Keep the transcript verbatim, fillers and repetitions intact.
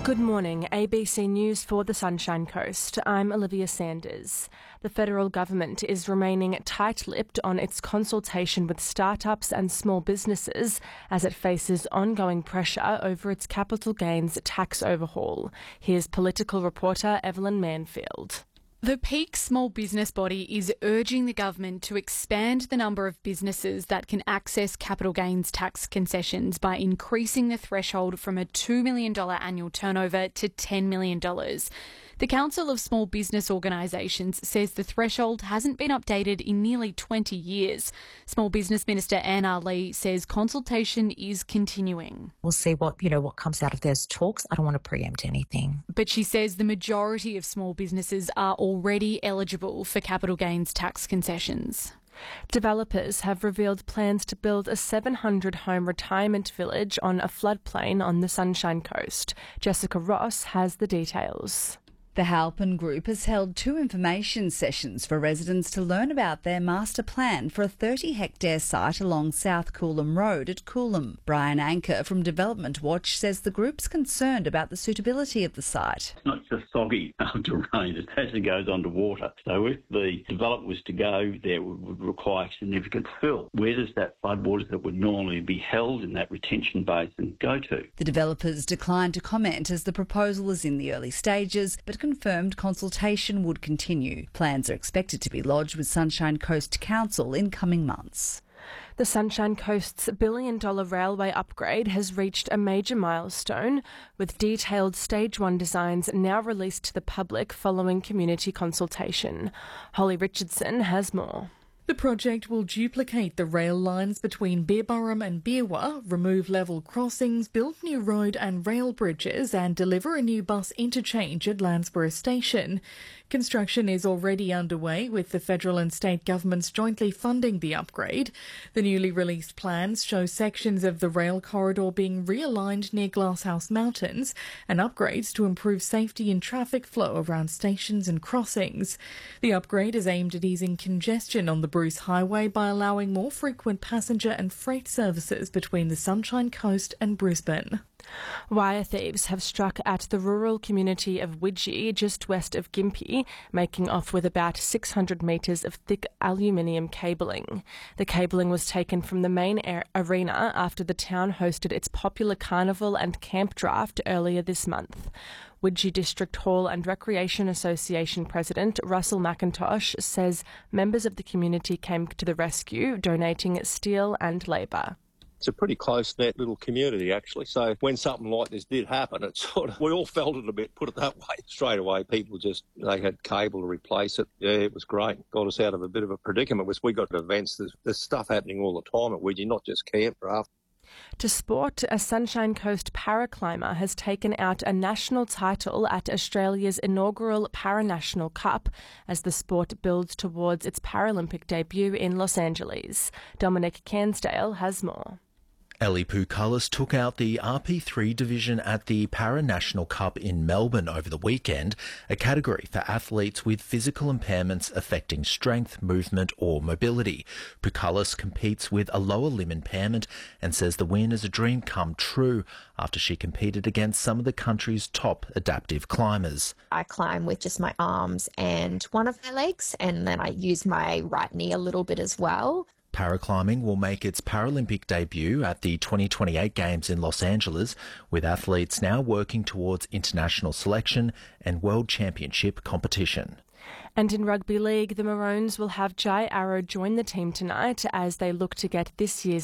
Good morning, A B C News for the Sunshine Coast. I'm Olivia Sanders. The federal government is remaining tight-lipped on its consultation with startups and small businesses as it faces ongoing pressure over its capital gains tax overhaul. Here's political reporter Evelyn Manfield. The Peak Small Business Body is urging the government to expand the number of businesses that can access capital gains tax concessions by increasing the threshold from a two million dollars annual turnover to ten million dollars. The Council of Small Business Organisations says the threshold hasn't been updated in nearly twenty years. Small Business Minister Anne R. Lee says consultation is continuing. We'll see what, you know, what comes out of those talks. I don't want to preempt anything. But she says the majority of small businesses are already eligible for capital gains tax concessions. Developers have revealed plans to build a seven hundred home retirement village on a floodplain on the Sunshine Coast. Jessica Ross has the details. The Halpin Group has held two information sessions for residents to learn about their master plan for a thirty hectare site along South Coolum Road at Coolum. Brian Anker from Development Watch says the group's concerned about the suitability of the site. It's not just soggy after rain, it actually goes under water. So if the development was to go there, it would require significant fill. Where does that floodwater that would normally be held in that retention basin go to? The developers declined to comment as the proposal is in the early stages, but confirmed consultation would continue. Plans are expected to be lodged with Sunshine Coast Council in coming months. The Sunshine Coast's billion-dollar railway upgrade has reached a major milestone, with detailed Stage one designs now released to the public following community consultation. Holly Richardson has more. The project will duplicate the rail lines between Beerburrum and Beerwah, remove level crossings, build new road and rail bridges and deliver a new bus interchange at Landsborough Station. Construction is already underway, with the federal and state governments jointly funding the upgrade. The newly released plans show sections of the rail corridor being realigned near Glasshouse Mountains and upgrades to improve safety and traffic flow around stations and crossings. The upgrade is aimed at easing congestion on the Bruce Highway by allowing more frequent passenger and freight services between the Sunshine Coast and Brisbane. Wire thieves have struck at the rural community of Widgie, just west of Gympie, making off with about six hundred metres of thick aluminium cabling. The cabling was taken from the main air arena after the town hosted its popular carnival and camp draft earlier this month. Widgie District Hall and Recreation Association President Russell McIntosh says members of the community came to the rescue, donating steel and labour. It's a pretty close-knit little community, actually. So when something like this did happen, it sort of, we all felt it a bit, put it that way. Straight away, people just, they had cable to replace it. Yeah, it was great. Got us out of a bit of a predicament. We got events, there's, there's stuff happening all the time at Widgie, not just camp draft. To sport, a Sunshine Coast paraclimber has taken out a national title at Australia's inaugural Paranational Cup as the sport builds towards its Paralympic debut in Los Angeles. Dominic Cairnsdale has more. Ellie Pukalis took out the R P three division at the Paranational Cup in Melbourne over the weekend, a category for athletes with physical impairments affecting strength, movement or mobility. Pukalis competes with a lower limb impairment and says the win is a dream come true after she competed against some of the country's top adaptive climbers. I climb with just my arms and one of my legs, and then I use my right knee a little bit as well. Paraclimbing will make its Paralympic debut at the twenty twenty-eight Games in Los Angeles, with athletes now working towards international selection and World Championship competition. And in rugby league, the Maroons will have Jai Arrow join the team tonight as they look to get this year's